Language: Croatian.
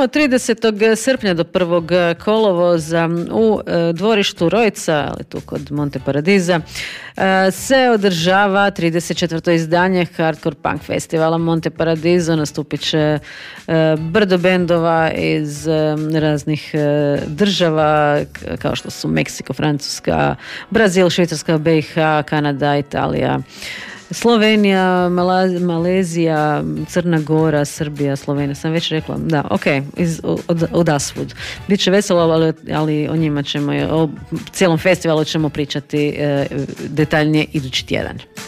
Tamo 30. srpnja do 1. kolovoza u dvorištu Rojca, ali tu kod Monte Paradiza, se održava 34. izdanje Hardcore Punk festivala Monte Paradiso. Nastupit će brdo bendova iz raznih država kao što su Meksiko, Francuska, Brazil, Švicarska, BiH, Kanada, Italija, Slovenija, Malezija, Crna Gora, Srbija, Slovenija, sam već rekla. Da, ok, od Asvud. Biće veselo, ali o njima ćemo, o cijelom festivalu ćemo pričati detaljnije idući tjedan.